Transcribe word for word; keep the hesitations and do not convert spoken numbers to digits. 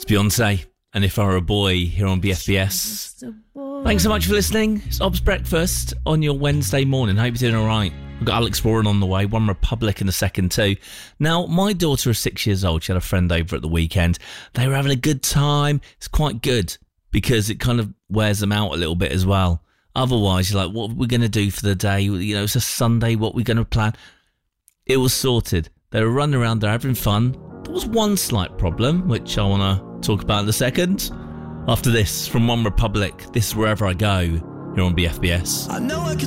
Beyonce, and If I Were a Boy, here on B F B S. Thanks so much for listening. It's Ob's Breakfast on your Wednesday morning. Hope you're doing all right. We've got Alex Warren on the way, One Republic in the second too. Now, my daughter is six years old. She had a friend over at the weekend. They were having a good time. It's quite good because it kind of wears them out a little bit as well. Otherwise, you're like, what are we going to do for the day? You know, it's a Sunday. What are we going to plan? It was sorted. They were running around there having fun. There was one slight problem, which I want to talk about in a second. After this, from One Republic, this is Wherever I Go, here on B F B S. I know I can